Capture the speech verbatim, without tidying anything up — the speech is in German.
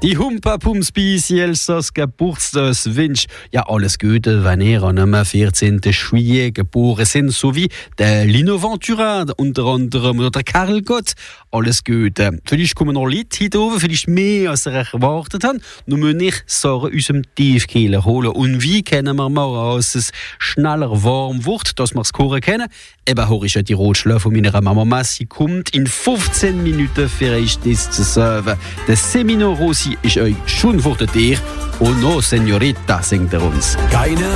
Die Humpa Pumspis Elsass Geburtstagswunsch. Ja, alles Gute, wenn ihr am vierzehnten Juillet geboren sind, sowie der Lino Ventura, unter anderem, oder der Karl Gott. Alles Gute. Vielleicht kommen noch Leute hier oben, vielleicht mehr als ihr erwartet habt. Nun müssen wir Sachen aus dem Tiefkehler holen. Und wie können wir mal aus es schneller warm wird, dass wir es kochen können? Eben, hör ich ja die Rotschläge von meiner Mama Massi kommt in fünfzehn Minuten für euch das zu serven. Der Semino Rossi ist euch schon vor der Tür. Und no, Senorita, singt er uns. Keine